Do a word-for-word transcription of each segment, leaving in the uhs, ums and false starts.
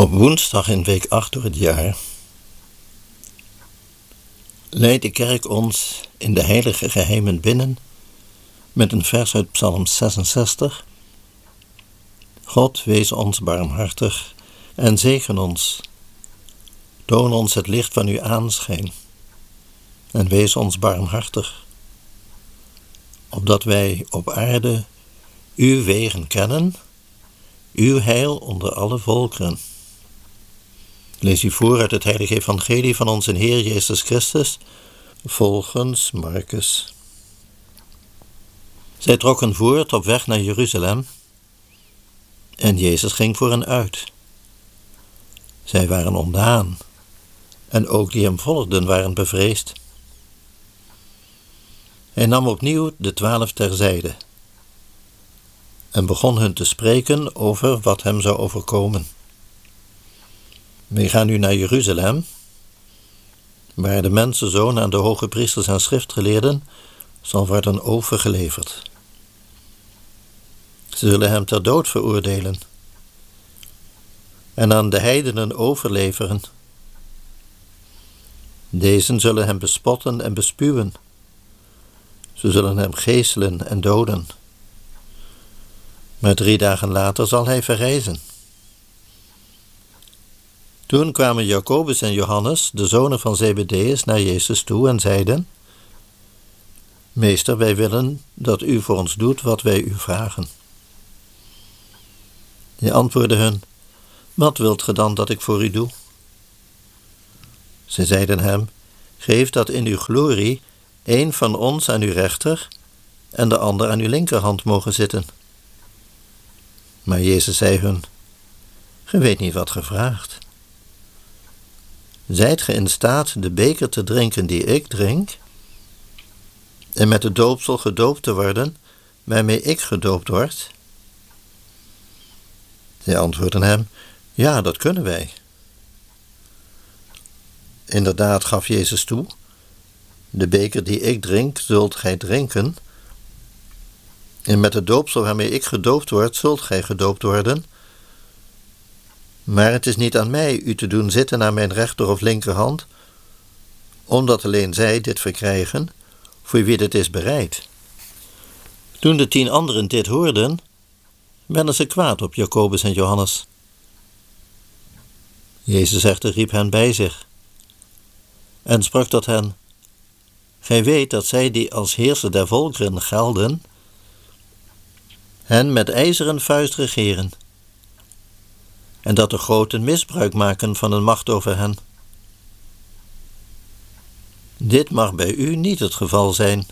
Op woensdag in week acht door het jaar leidt de kerk ons in de heilige geheimen binnen met een vers uit Psalm zesenzestig. God, wees ons barmhartig en zegen ons. Toon ons het licht van uw aanschijn en wees ons barmhartig, opdat wij op aarde uw wegen kennen, uw heil onder alle volkeren. Lees u voor uit het heilige evangelie van onze Heer Jezus Christus, volgens Marcus. Zij trokken voort op weg naar Jeruzalem en Jezus ging voor hen uit. Zij waren ontdaan en ook die hem volgden waren bevreesd. Hij nam opnieuw de twaalf terzijde en begon hun te spreken over wat hem zou overkomen. Wij gaan nu naar Jeruzalem, waar de mensenzoon aan de hoge priesters en schriftgeleerden zal worden overgeleverd. Ze zullen hem ter dood veroordelen en aan de heidenen overleveren. Dezen zullen hem bespotten en bespuwen. Ze zullen hem geeselen en doden. Maar drie dagen later zal hij verrijzen. Toen kwamen Jacobus en Johannes, de zonen van Zebedeus, naar Jezus toe en zeiden: Meester, wij willen dat u voor ons doet wat wij u vragen. Hij antwoordde hun: Wat wilt ge dan dat ik voor u doe? Ze zeiden hem: Geef dat in uw glorie een van ons aan uw rechter en de ander aan uw linkerhand mogen zitten. Maar Jezus zei hun: Ge weet niet wat ge vraagt. Zijt ge in staat de beker te drinken die ik drink, en met de doopsel gedoopt te worden, waarmee ik gedoopt word? Zij antwoordden hem: Ja, dat kunnen wij. Inderdaad gaf Jezus toe: De beker die ik drink, zult gij drinken, en met de doopsel waarmee ik gedoopt word, zult gij gedoopt worden. Maar het is niet aan mij u te doen zitten aan mijn rechter of linkerhand, omdat alleen zij dit verkrijgen, voor wie dit is bereid. Toen de tien anderen dit hoorden, werden ze kwaad op Jacobus en Johannes. Jezus echter riep hen bij zich en sprak tot hen: Gij weet dat zij die als heerser der volkeren gelden, hen met ijzeren vuist regeren, en dat de groten misbruik maken van hun macht over hen. Dit mag bij u niet het geval zijn.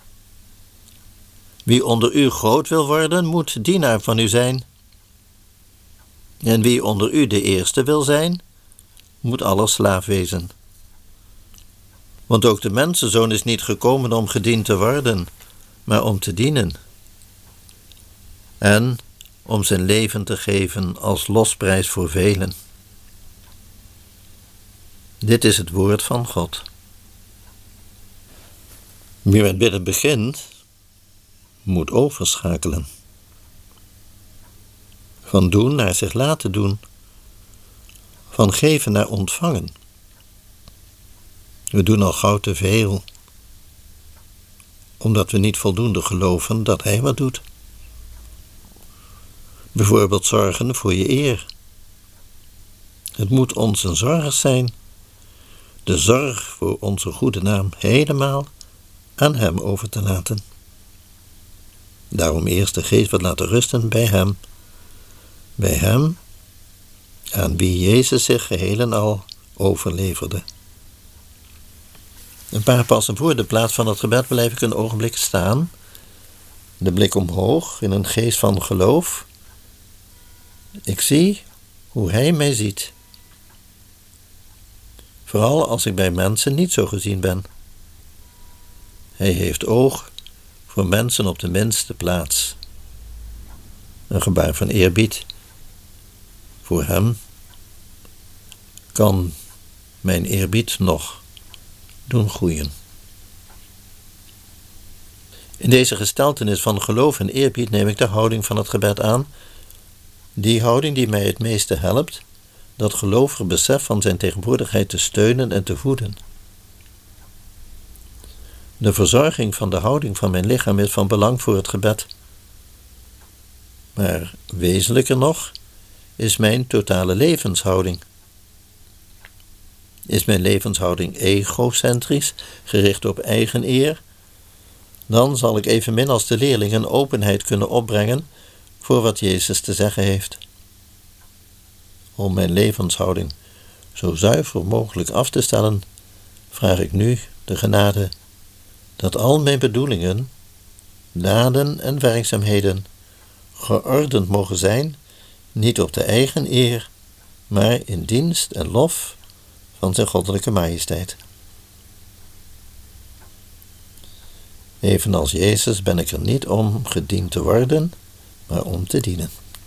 Wie onder u groot wil worden, moet dienaar van u zijn. En wie onder u de eerste wil zijn, moet aller slaaf wezen. Want ook de mensenzoon is niet gekomen om gediend te worden, maar om te dienen. En om zijn leven te geven als losprijs voor velen. Dit is het woord van God. Wie met bidden begint, moet overschakelen. Van doen naar zich laten doen. Van geven naar ontvangen. We doen al gauw te veel, omdat we niet voldoende geloven dat hij wat doet. Bijvoorbeeld zorgen voor je eer. Het moet onze zorg zijn, de zorg voor onze goede naam helemaal aan hem over te laten. Daarom eerst de geest wat laten rusten bij hem, bij hem aan wie Jezus zich geheel en al overleverde. Een paar passen voor de plaats van het gebed blijf ik een ogenblik staan, de blik omhoog in een geest van geloof. Ik zie hoe hij mij ziet. Vooral als ik bij mensen niet zo gezien ben. Hij heeft oog voor mensen op de minste plaats. Een gebaar van eerbied voor hem kan mijn eerbied nog doen groeien. In deze gesteltenis van geloof en eerbied neem ik de houding van het gebed aan, die houding die mij het meeste helpt, dat gelovige besef van zijn tegenwoordigheid te steunen en te voeden. De verzorging van de houding van mijn lichaam is van belang voor het gebed. Maar wezenlijker nog is mijn totale levenshouding. Is mijn levenshouding egocentrisch, gericht op eigen eer, dan zal ik evenmin als de leerlingen openheid kunnen opbrengen voor wat Jezus te zeggen heeft. Om mijn levenshouding zo zuiver mogelijk af te stellen, vraag ik nu de genade dat al mijn bedoelingen, daden en werkzaamheden geordend mogen zijn, niet op de eigen eer, maar in dienst en lof van zijn goddelijke majesteit. Evenals Jezus ben ik er niet om gediend te worden, maar om te dienen.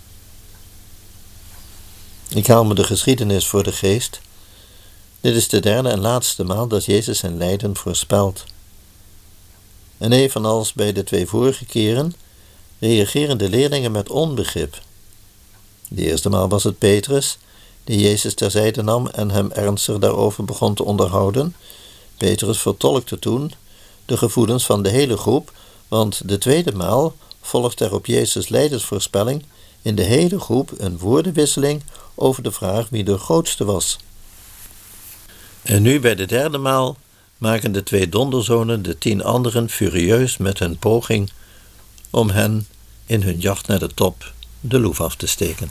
Ik haal me de geschiedenis voor de geest. Dit is de derde en laatste maal dat Jezus zijn lijden voorspelt. En evenals bij de twee vorige keren, reageren de leerlingen met onbegrip. De eerste maal was het Petrus, die Jezus terzijde nam en hem ernstig daarover begon te onderhouden. Petrus vertolkte toen de gevoelens van de hele groep, want de tweede maal volgt er op Jezus' lijdensvoorspelling in de hele groep een woordenwisseling over de vraag wie de grootste was. En nu bij de derde maal maken de twee donderzonen de tien anderen furieus met hun poging om hen in hun jacht naar de top de loef af te steken.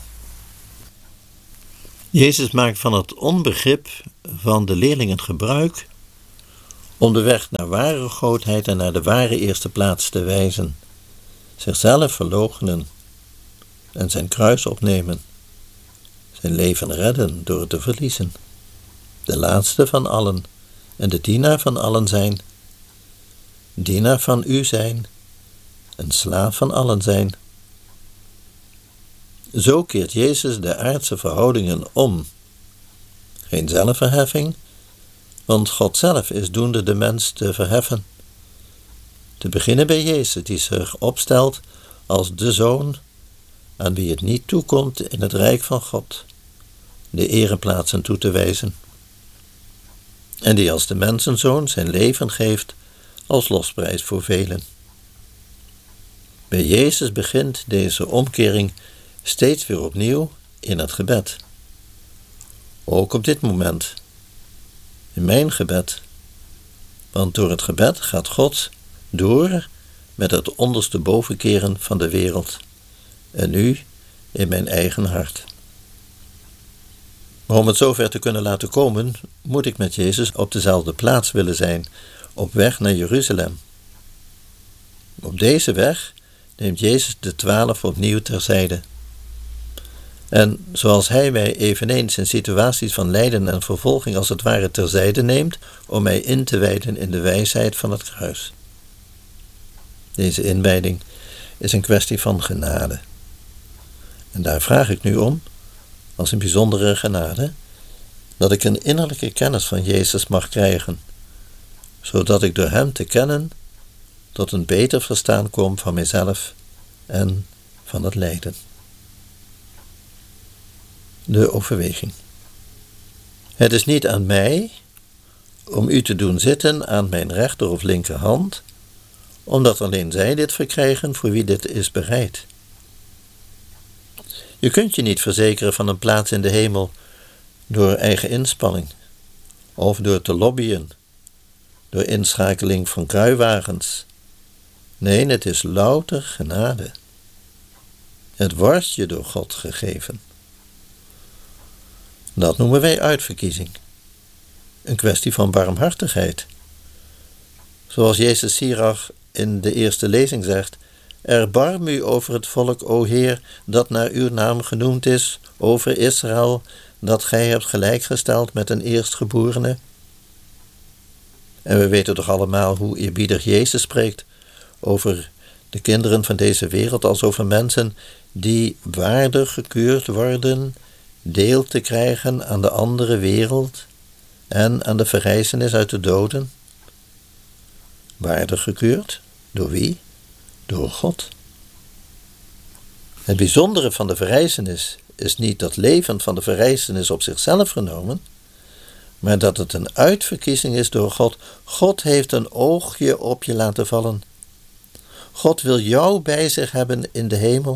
Jezus maakt van het onbegrip van de leerlingen gebruik om de weg naar ware grootheid en naar de ware eerste plaats te wijzen, zichzelf verloochenen en zijn kruis opnemen, zijn leven redden door het te verliezen, de laatste van allen en de dienaar van allen zijn, dienaar van u zijn en slaaf van allen zijn. Zo keert Jezus de aardse verhoudingen om. Geen zelfverheffing, want God zelf is doende de mens te verheffen. Te beginnen bij Jezus, die zich opstelt als de Zoon, aan wie het niet toekomt in het rijk van God de ereplaatsen toe te wijzen. En die als de mensenzoon zijn leven geeft als losprijs voor velen. Bij Jezus begint deze omkering steeds weer opnieuw in het gebed. Ook op dit moment, in mijn gebed. Want door het gebed gaat God door met het onderste bovenkeren van de wereld. En nu in mijn eigen hart. Maar om het zover te kunnen laten komen, moet ik met Jezus op dezelfde plaats willen zijn, op weg naar Jeruzalem. Op deze weg neemt Jezus de twaalf opnieuw terzijde. En zoals hij mij eveneens in situaties van lijden en vervolging als het ware terzijde neemt, om mij in te wijden in de wijsheid van het kruis. Deze inwijding is een kwestie van genade. En daar vraag ik nu om, als een bijzondere genade, dat ik een innerlijke kennis van Jezus mag krijgen, zodat ik door hem te kennen tot een beter verstaan kom van mijzelf en van het lijden. De overweging. Het is niet aan mij om u te doen zitten aan mijn rechter of linkerhand, omdat alleen zij dit verkrijgen voor wie dit is bereid. Je kunt je niet verzekeren van een plaats in de hemel door eigen inspanning, of door te lobbyen, door inschakeling van kruiwagens. Nee, het is louter genade. Het wordt je door God gegeven. Dat noemen wij uitverkiezing. Een kwestie van barmhartigheid. Zoals Jezus Sirach in de eerste lezing zegt: erbarm u over het volk, o Heer, dat naar uw naam genoemd is, over Israël, dat gij hebt gelijkgesteld met een eerstgeborene. En we weten toch allemaal hoe eerbiedig Jezus spreekt over de kinderen van deze wereld als over mensen die waardig gekeurd worden deel te krijgen aan de andere wereld en aan de verrijzenis uit de doden. Waardig gekeurd? Door wie? Door God. Het bijzondere van de verrijzenis is niet dat leven van de verrijzen is op zichzelf genomen, maar dat het een uitverkiezing is door God. God heeft een oogje op je laten vallen. God wil jou bij zich hebben in de hemel.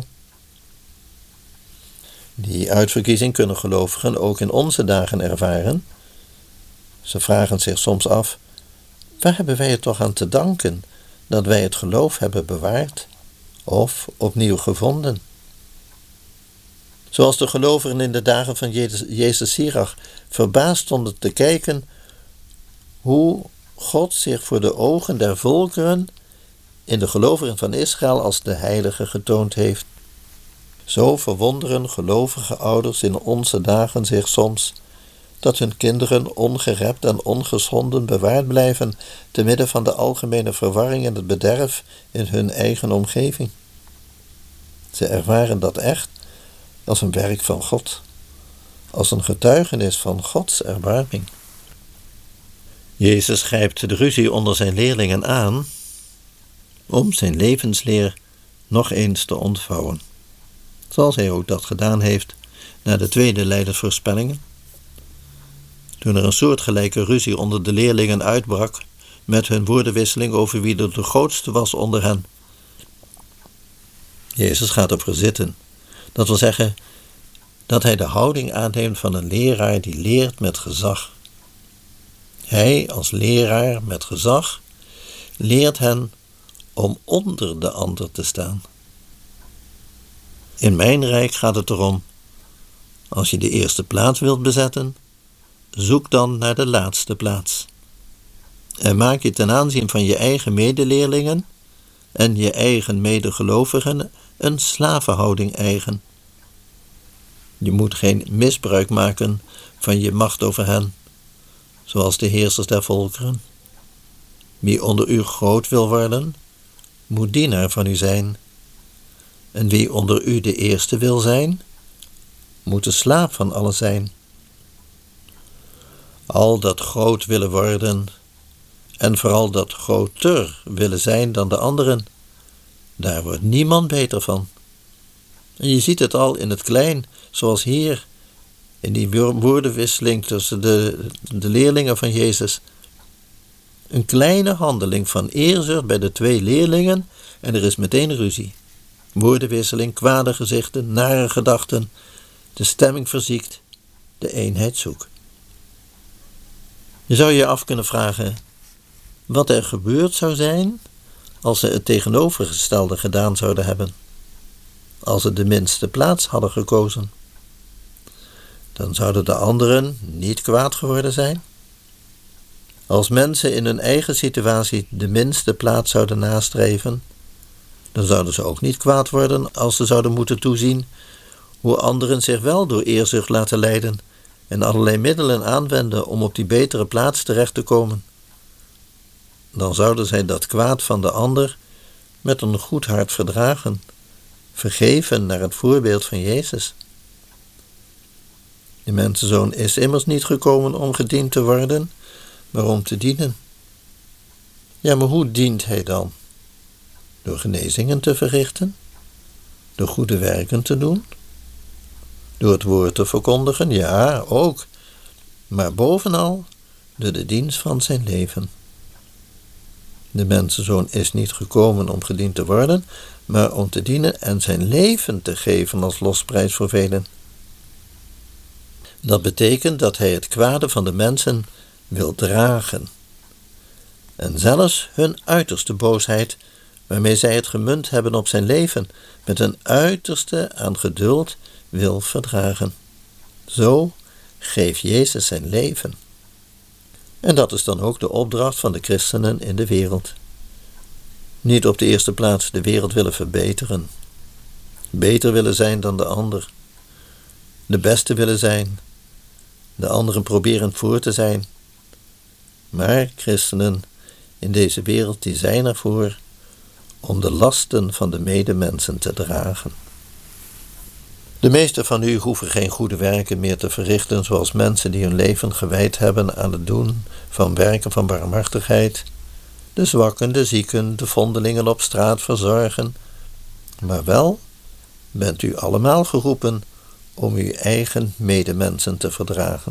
Die uitverkiezing kunnen gelovigen ook in onze dagen ervaren. Ze vragen zich soms af, waar hebben wij het toch aan te danken dat wij het geloof hebben bewaard of opnieuw gevonden? Zoals de gelovigen in de dagen van Jezus Sirach verbaasd stonden te kijken hoe God zich voor de ogen der volkeren in de gelovigen van Israël als de heilige getoond heeft. Zo verwonderen gelovige ouders in onze dagen zich soms dat hun kinderen ongerept en ongeschonden bewaard blijven te midden van de algemene verwarring en het bederf in hun eigen omgeving. Ze ervaren dat echt als een werk van God, als een getuigenis van Gods erbarming. Jezus grijpt de ruzie onder zijn leerlingen aan om zijn levensleer nog eens te ontvouwen, zoals hij ook dat gedaan heeft na de tweede lijdersvoorspellingen. Toen er een soortgelijke ruzie onder de leerlingen uitbrak met hun woordenwisseling over wie er de grootste was onder hen. Jezus gaat ervoor zitten. Dat wil zeggen dat hij de houding aanneemt van een leraar die leert met gezag. Hij als leraar met gezag leert hen om onder de ander te staan. In mijn rijk gaat het erom, als je de eerste plaats wilt bezetten, zoek dan naar de laatste plaats. En maak je ten aanzien van je eigen medeleerlingen en je eigen medegelovigen een slavenhouding eigen. Je moet geen misbruik maken van je macht over hen, zoals de heersers der volkeren. Wie onder u groot wil worden, moet dienaar van u zijn. En wie onder u de eerste wil zijn, moet de slaaf van allen zijn. Al dat groot willen worden, en vooral dat groter willen zijn dan de anderen, daar wordt niemand beter van. En je ziet het al in het klein, zoals hier, in die woordenwisseling tussen de, de leerlingen van Jezus. Een kleine handeling van eerzucht bij de twee leerlingen en er is meteen ruzie. Woordenwisseling, kwade gezichten, nare gedachten, de stemming verziekt, de eenheid zoekt. Je zou je af kunnen vragen wat er gebeurd zou zijn als ze het tegenovergestelde gedaan zouden hebben. Als ze de minste plaats hadden gekozen. Dan zouden de anderen niet kwaad geworden zijn. Als mensen in hun eigen situatie de minste plaats zouden nastreven, dan zouden ze ook niet kwaad worden als ze zouden moeten toezien hoe anderen zich wel door eerzucht laten leiden en allerlei middelen aanwenden om op die betere plaats terecht te komen. Dan zouden zij dat kwaad van de ander met een goed hart verdragen, vergeven naar het voorbeeld van Jezus. De mensenzoon is immers niet gekomen om gediend te worden, maar om te dienen. Ja, maar hoe dient hij dan? Door genezingen te verrichten? Door goede werken te doen? Door het woord te verkondigen? Ja, ook. Maar bovenal door de dienst van zijn leven. De mensenzoon is niet gekomen om gediend te worden, maar om te dienen en zijn leven te geven als losprijs voor velen. Dat betekent dat hij het kwade van de mensen wil dragen. En zelfs hun uiterste boosheid, waarmee zij het gemunt hebben op zijn leven, met een uiterste aan geduld wil verdragen. Zo geeft Jezus zijn leven. En dat is dan ook de opdracht van de christenen in de wereld. Niet op de eerste plaats de wereld willen verbeteren. Beter willen zijn dan de ander. De beste willen zijn. De anderen proberen voor te zijn. Maar christenen in deze wereld die zijn ervoor om de lasten van de medemensen te dragen. De meesten van u hoeven geen goede werken meer te verrichten zoals mensen die hun leven gewijd hebben aan het doen van werken van barmhartigheid, de zwakken, de zieken, de vondelingen op straat verzorgen. Maar wel bent u allemaal geroepen om uw eigen medemensen te verdragen.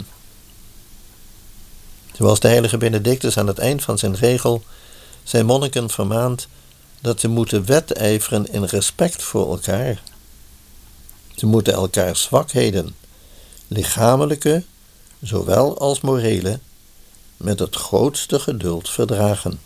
Zoals de heilige Benedictus aan het eind van zijn regel zijn monniken vermaant dat ze moeten wedijveren in respect voor elkaar. Ze moeten elkaars zwakheden, lichamelijke zowel als morele, met het grootste geduld verdragen.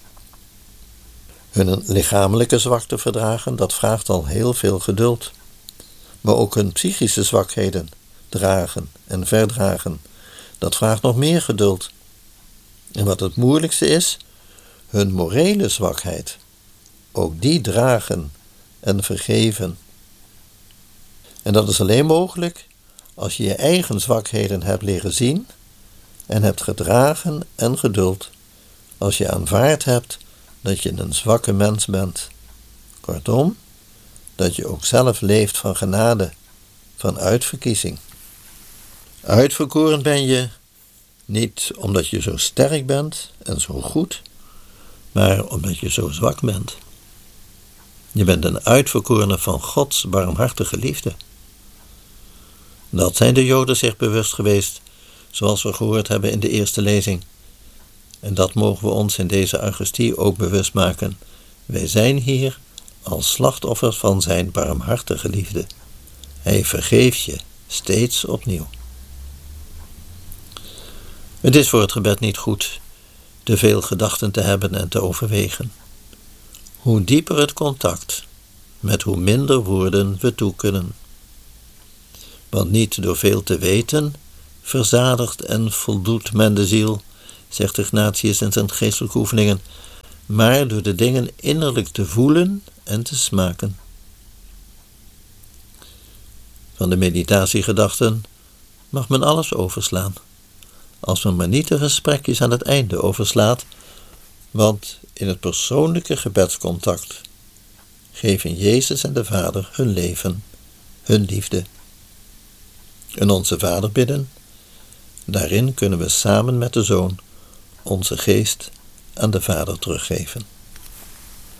Hun lichamelijke zwakte verdragen, dat vraagt al heel veel geduld. Maar ook hun psychische zwakheden dragen en verdragen, dat vraagt nog meer geduld. En wat het moeilijkste is, hun morele zwakheid, ook die dragen en vergeven. En dat is alleen mogelijk als je je eigen zwakheden hebt leren zien en hebt gedragen en geduld, als je aanvaard hebt dat je een zwakke mens bent. Kortom, dat je ook zelf leeft van genade, van uitverkiezing. Uitverkoren ben je niet omdat je zo sterk bent en zo goed, maar omdat je zo zwak bent. Je bent een uitverkorene van Gods barmhartige liefde. Dat zijn de Joden zich bewust geweest, zoals we gehoord hebben in de eerste lezing. En dat mogen we ons in deze Eucharistie ook bewust maken. Wij zijn hier als slachtoffers van zijn barmhartige liefde. Hij vergeeft je steeds opnieuw. Het is voor het gebed niet goed te veel gedachten te hebben en te overwegen. Hoe dieper het contact, met hoe minder woorden we toe kunnen. Want niet door veel te weten verzadigt en voldoet men de ziel, zegt Ignatius in zijn geestelijke oefeningen, maar door de dingen innerlijk te voelen en te smaken. Van de meditatiegedachten mag men alles overslaan, als men maar niet de gesprekjes aan het einde overslaat, want in het persoonlijke gebedscontact geven Jezus en de Vader hun leven, hun liefde. En onze Vader bidden, daarin kunnen we samen met de Zoon onze geest aan de Vader teruggeven.